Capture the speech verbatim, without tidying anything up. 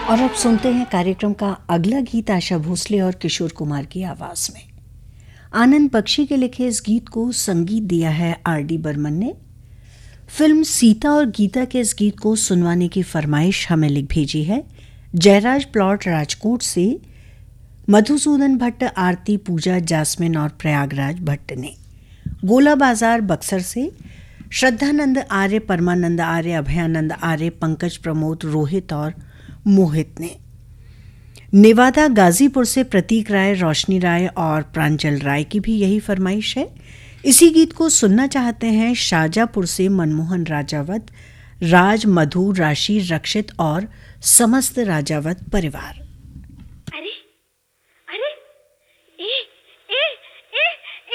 और अब सुनते हैं कार्यक्रम का अगला गीत आशा भोसले और किशोर कुमार की आवाज में। आनंद बख्शी के लिखे इस गीत को संगीत दिया है आर डी बर्मन ने। फिल्म सीता और गीता के इस गीत को सुनवाने की फरमाइश हमें लिख भेजी है जयराज प्लॉट राजकोट से मधुसूदन भट्ट, आरती, पूजा, जासमिन और प्रयागराज भट्ट ने। गोला बाजार बक्सर से श्रद्धानंद आर्य, परमानंद आर्य, अभयानंद आर्य, पंकज, प्रमोद, रोहित और मोहित ने। नेवादा गाजीपुर से प्रतीक राय, रोशनी राय और प्रांजल राय की भी यही फरमाइश है। इसी गीत को सुनना चाहते हैं शाजापुर से मनमोहन राजावत, राज, मधु, राशि, रक्षित और समस्त राजावत परिवार।